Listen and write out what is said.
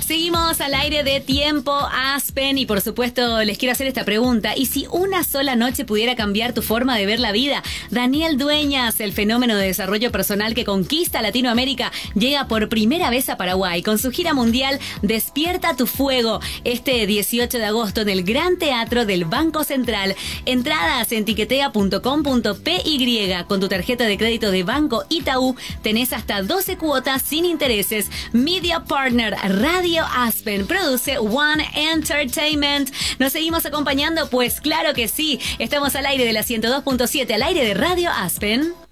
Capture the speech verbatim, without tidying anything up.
Seguimos al aire de Tiempo Aspen y por supuesto les quiero hacer esta pregunta. ¿Y si una sola noche pudiera cambiar tu forma de ver la vida? Daniel Dueñas, el fenómeno de desarrollo personal que conquista Latinoamérica, llega por primera vez a Paraguay con su gira mundial Despierta tu Fuego este dieciocho de agosto en el Gran Teatro del Banco Central. Entradas en tiquetea punto com punto pe y. Con tu tarjeta de crédito de Banco Itaú tenés hasta doce cuotas sin intereses. Media Partner Radio Aspen produce One Entertainment. ¿Nos seguimos acompañando? Pues claro que sí. Estamos al aire de la ciento dos punto siete, al aire de Radio Aspen.